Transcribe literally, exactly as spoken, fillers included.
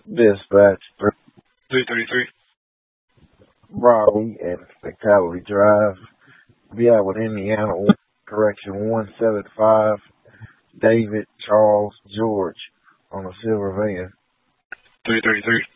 Dispatch three thirty-three. Raleigh and Fatality Drive. Be out with Indiana Correction one seventy-five. David Charles George on a silver van. three thirty-three.